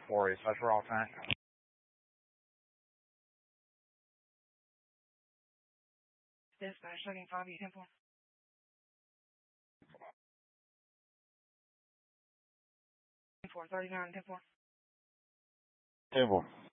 4 is special route time. Dispatch looking copy 10-4. 439 10-4. 10-4.